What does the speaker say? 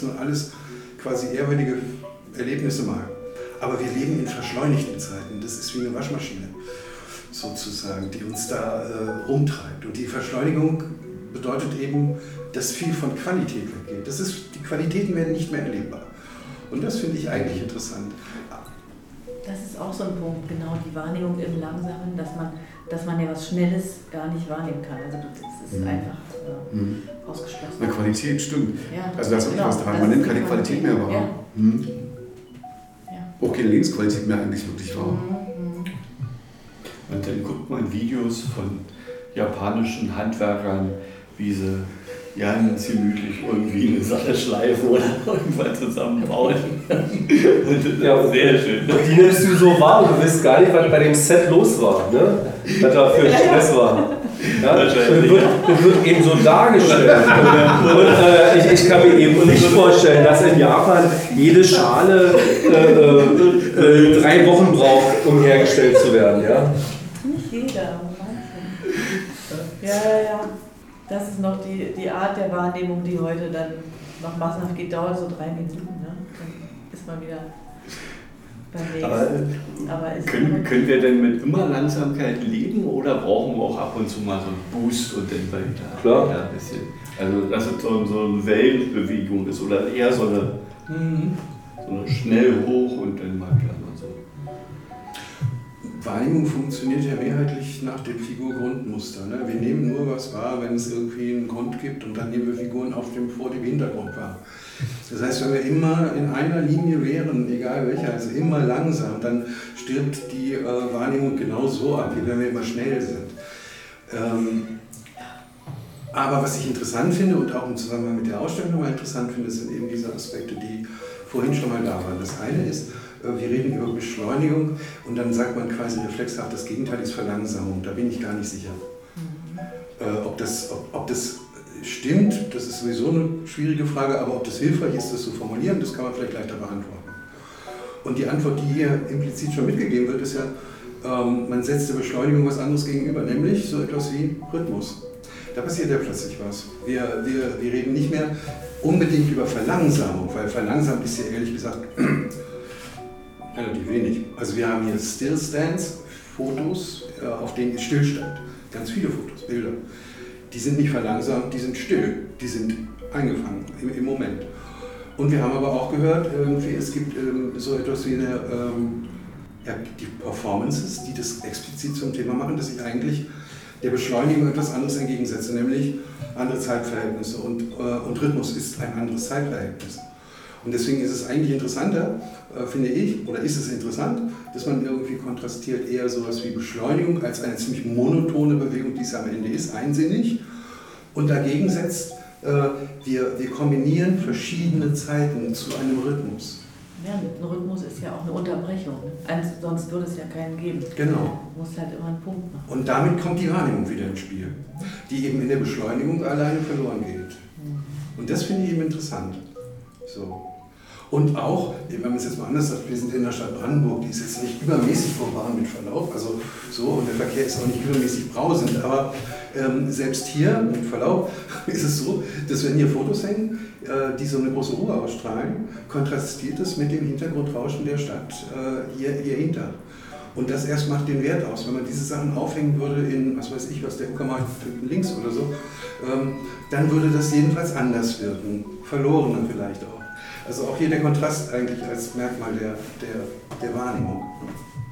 man alles quasi ehrwürdige Erlebnisse mag. Aber wir leben in verschleunigten Zeiten. Das ist wie eine Waschmaschine sozusagen, die uns da rumtreibt. Und die Verschleunigung bedeutet eben, dass viel von Qualität weggeht. Die Qualitäten werden nicht mehr erlebbar. Und das finde ich eigentlich interessant. Das ist auch so ein Punkt, genau, die Wahrnehmung im Langsamen, dass man ja was Schnelles gar nicht wahrnehmen kann. Also das ist einfach ausgeschlossen. Eine Qualität, stimmt. Ja, also da ist auch was dran. Man nimmt keine Qualität mehr wahr. Ja. Auch keine Lebensqualität mehr eigentlich wirklich wahr. Und dann guckt man Videos von japanischen Handwerkern, wie sie ganz gemütlich irgendwie eine Sache schleifen oder irgendwas zusammenbauen. Ja, sehr schön. Und die nimmst du so wahr und du weißt gar nicht, was bei dem Set los war, ne? Was da für ein Stress war. Ja? Das wird eben so dargestellt. Und ich kann mir eben nicht vorstellen, dass in Japan jede Schale 3 Wochen braucht, um hergestellt zu werden. Ja? Nicht jeder. Ja. Das ist noch die Art der Wahrnehmung, die heute dann noch massenhaft geht, dauert so 3 Minuten. Ne? Dann ist man wieder beim nächsten. Aber können wir denn mit immer Langsamkeit leben oder brauchen wir auch ab und zu mal so einen Boost und dann weiter? Klar. Ja, ein bisschen. Also dass es so eine Wellenbewegung ist oder eher so eine schnell hoch und dann mal klar und so. Wahrnehmung funktioniert ja mehrheitlich nach dem Figurgrundmuster. Ne? Wir nehmen nur was wahr, wenn es irgendwie einen Grund gibt, und dann nehmen wir Figuren vor dem Hintergrund wahr. Das heißt, wenn wir immer in einer Linie wären, egal welcher, also immer langsam, dann stirbt die Wahrnehmung genauso ab, wie wenn wir immer schnell sind. Aber was ich interessant finde und auch im Zusammenhang mit der Ausstellung nochmal interessant finde, sind eben diese Aspekte, die vorhin schon mal da waren. Das eine ist, wir reden über Beschleunigung und dann sagt man quasi reflexhaft, das Gegenteil ist Verlangsamung. Da bin ich gar nicht sicher. Ob das stimmt, das ist sowieso eine schwierige Frage, aber ob das hilfreich ist, das zu formulieren, das kann man vielleicht leichter beantworten. Und die Antwort, die hier implizit schon mitgegeben wird, ist ja, man setzt der Beschleunigung was anderes gegenüber, nämlich so etwas wie Rhythmus. Da passiert ja plötzlich was. Wir reden nicht mehr unbedingt über Verlangsamung, weil verlangsamt ist ja ehrlich gesagt relativ wenig. Also wir haben hier Stillstands, Fotos, auf denen ist Stillstand. Ganz viele Fotos, Bilder. Die sind nicht verlangsamt, die sind still, die sind eingefangen im Moment. Und wir haben aber auch gehört, es gibt so etwas wie die Performances, die das explizit zum Thema machen, dass ich eigentlich der Beschleunigung etwas anderes entgegensetze, nämlich andere Zeitverhältnisse, und Rhythmus ist ein anderes Zeitverhältnis. Und deswegen ist es eigentlich interessanter, finde ich, oder ist es interessant, dass man irgendwie kontrastiert eher sowas wie Beschleunigung als eine ziemlich monotone Bewegung, die es am Ende ist, einsinnig, und dagegen setzt, wir kombinieren verschiedene Zeiten zu einem Rhythmus. Ja, ein Rhythmus ist ja auch eine Unterbrechung, sonst würde es ja keinen geben. Genau. Du musst halt immer einen Punkt machen. Und damit kommt die Wahrnehmung wieder ins Spiel, die eben in der Beschleunigung alleine verloren geht. Und das finde ich eben interessant. So. Und auch, wenn man es jetzt mal anders sagt, wir sind in der Stadt Brandenburg, die ist jetzt nicht übermäßig urban mit Verlauf, also so, und der Verkehr ist auch nicht übermäßig brausend, aber selbst hier, mit Verlauf, ist es so, dass wenn hier Fotos hängen, die so eine große Ruhe ausstrahlen, kontrastiert es mit dem Hintergrundrauschen der Stadt hier hinter. Und das erst macht den Wert aus. Wenn man diese Sachen aufhängen würde in, was weiß ich, was der Uckermarkt links oder so, dann würde das jedenfalls anders wirken, verlorener vielleicht auch. Also auch hier der Kontrast eigentlich als Merkmal der Wahrnehmung.